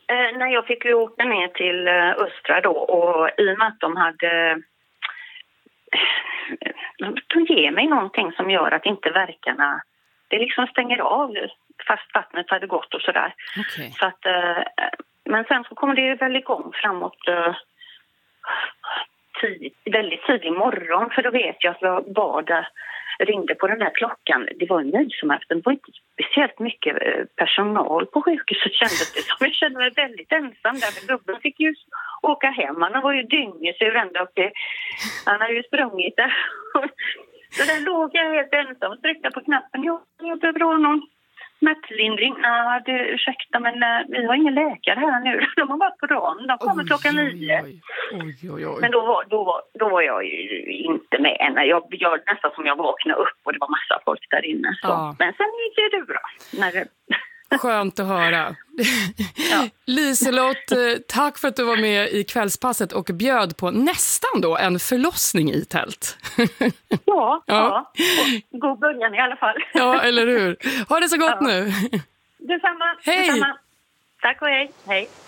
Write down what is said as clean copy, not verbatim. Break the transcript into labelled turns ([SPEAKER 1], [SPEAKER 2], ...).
[SPEAKER 1] Nej, jag fick ju åka ner till Östra då, och i och med att de hade... De ger mig någonting som gör att inte verkarna... Det liksom stänger av fast vattnet hade gått och sådär.
[SPEAKER 2] Okay.
[SPEAKER 1] Så att, men sen så kommer det väl igång framåt väldigt tidig morgon. För då vet jag att jag ringde på den här klockan. Det var en nyårsafton. Det var inte speciellt mycket personal på sjukhuset, kändes det som. Jag kände mig väldigt ensam där. Gubben fick ju åka hem. Han var ju dyngesur ända upp till... Han har ju sprungit där. Så där låg jag helt ensam och tryckte på knappen. Jag behöver ha någon smärtlindring. Ursäkta, men vi har ingen läkare här nu. De har varit på dagen. De kommer klockan 9.
[SPEAKER 2] Oj.
[SPEAKER 1] Men då var jag ju inte med. Jag nästan som jag vaknade upp och det var massa folk där inne. Så. Ja. Men sen gick det bra.
[SPEAKER 2] Skönt att höra.
[SPEAKER 1] Ja.
[SPEAKER 2] Liselott, tack för att du var med i kvällspasset och bjöd på nästan då en förlossning i tält.
[SPEAKER 1] Ja. God början i alla fall.
[SPEAKER 2] Ja, eller hur? Ha det så gott nu.
[SPEAKER 1] Detsamma.
[SPEAKER 2] Hej.
[SPEAKER 1] Detsamma. Tack och hej. Hej.